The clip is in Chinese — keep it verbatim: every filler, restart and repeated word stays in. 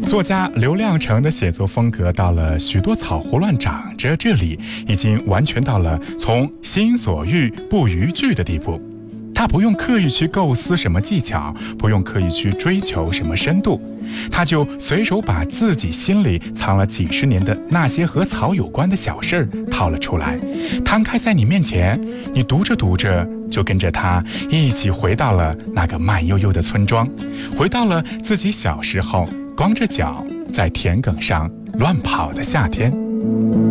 作家刘亮程的写作风格到了许多草胡乱长着，这里已经完全到了从心所欲不逾矩的地步。他不用刻意去构思什么技巧，不用刻意去追求什么深度，他就随手把自己心里藏了几十年的那些和草有关的小事儿掏了出来，摊开在你面前。你读着读着，就跟着他一起回到了那个慢悠悠的村庄，回到了自己小时候光着脚在田埂上乱跑的夏天。